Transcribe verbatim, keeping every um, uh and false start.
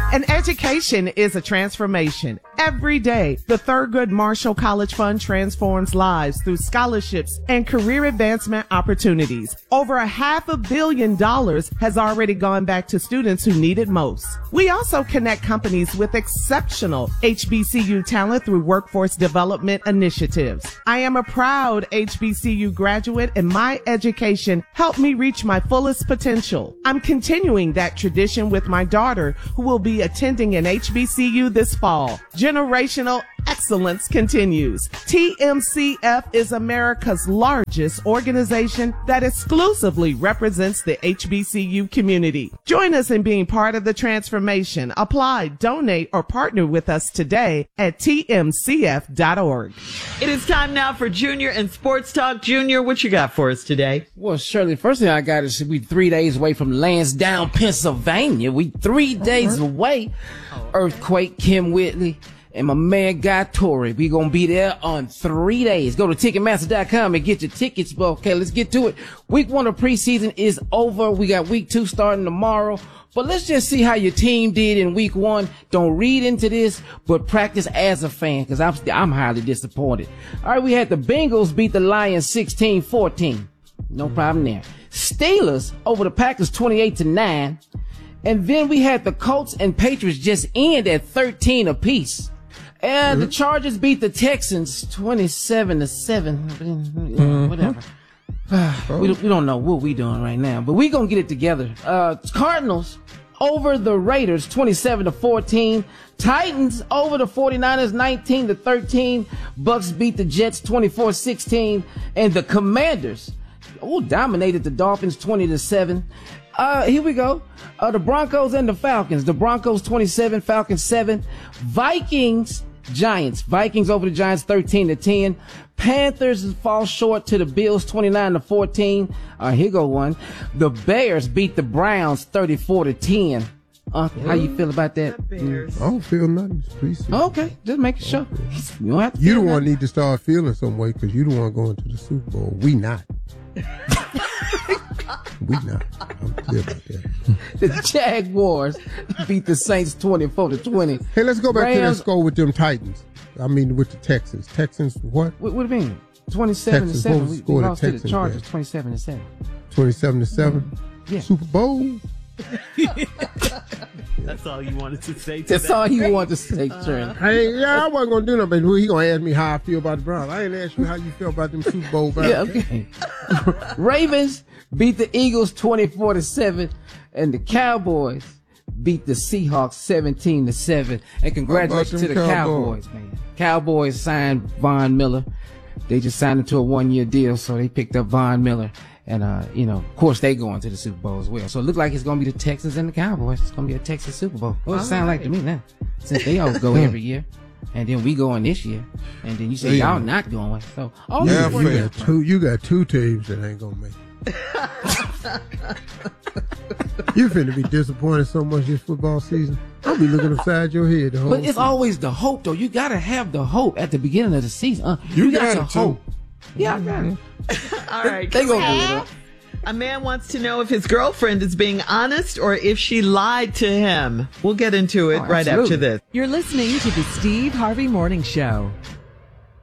An education is a transformation. Every day, the Thurgood Marshall College Fund transforms lives through scholarships and career advancement opportunities. Over a half a billion dollars has already gone back to students who need it most. We also connect companies with exceptional H B C U talent through workforce development initiatives. I am a proud H B C U graduate, and my education helped me reach my fullest potential. I'm continuing that tradition with my daughter, who will be attending an H B C U this fall. Generational excellence continues. T M C F is America's largest organization that exclusively represents the H B C U community. Join us in being part of the transformation. Apply, donate, or partner with us today at T M C F dot org. It is time now for Junior and Sports Talk. Junior, what you got for us today? Well, Shirley, first thing I got is we three days away from Lansdowne, Pennsylvania. We three days away. Earthquake, Kim Whitley, and my man Guy Torrey. We gonna be there on three days. Go to Ticketmaster dot com and get your tickets. But okay, let's get to it. Week one of preseason is over. We got week two starting tomorrow. But let's just see how your team did in week one. Don't read into this, but practice as a fan, because I'm, I'm highly disappointed. All right, we had the Bengals beat the Lions sixteen fourteen. No problem there. Steelers over the Packers twenty-eight to nine. And then we had the Colts and Patriots just end at thirteen apiece. And mm-hmm. the Chargers beat the Texans twenty-seven to seven. Mm-hmm. Whatever. Oh. we, we don't know what we doing right now, but we gonna get it together. Uh, Cardinals over the Raiders twenty-seven to fourteen. Titans over the forty-niners nineteen to thirteen. Bucks beat the Jets twenty-four sixteen. And the Commanders oh, dominated the Dolphins twenty to seven. Uh, here we go. Uh, the Broncos and the Falcons. The Broncos twenty-seven, Falcons seven. Vikings, Giants. Vikings over the Giants thirteen to ten. Panthers fall short to the Bills twenty-nine to fourteen. Uh, here go one. The Bears beat the Browns thirty-four to ten. Uh, how you feel about that? I don't feel nothing. Okay, just making sure. You don't have to You the one one need to start feeling some way, because you the one going to the Super Bowl. We not. We not. I'm clear about that. The Jaguars beat the Saints twenty-four to twenty. Hey, let's go back Rams, to that score with them Titans. I mean, with the Texans. Texans, what? What, what do you mean? twenty-seven Texans, to seven. what was We, the score we of lost the to the Texans Chargers there? twenty-seven to seven. twenty-seven to seven? Yeah. Super Bowl? That's all you wanted to say today. That's all he wanted to say, Shirley. Hey, yeah, I wasn't going to do nothing, but he going to ask me how I feel about the Browns. I ain't asked you how you feel about them Super Bowl Browns. Yeah, okay. Ravens beat the Eagles twenty-four to seven, and the Cowboys beat the Seahawks seventeen to seven. And congratulations to the Cowboys? Cowboys, man. Cowboys signed Von Miller. They just signed him to a one-year deal, so they picked up Von Miller. And, uh, you know, of course, they going to the Super Bowl as well. So it looks like it's going to be the Texans and the Cowboys. It's going to be a Texas Super Bowl. Well, it sounds like to me now, since they all go every year. And then we going this year. And then you say yeah. y'all not going. So, all yeah, this you got two, you got two teams that ain't going to make it. You finna be disappointed so much this football season. I'll be looking upside your head the whole But it's season. always the hope, though. You got to have the hope at the beginning of the season. Uh, You, you got, got, it to hope. too. Yeah, I got it. All right. They gonna do it. A man wants to know if his girlfriend is being honest or if she lied to him. We'll get into it Oh, right absolutely. after this. You're listening to the Steve Harvey Morning Show.